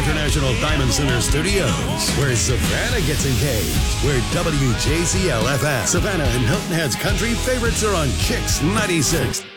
International Diamond Center Studios, where Savannah gets engaged, where WJCL-FM, Savannah and Hilton Head's country favorites are on Kicks 96.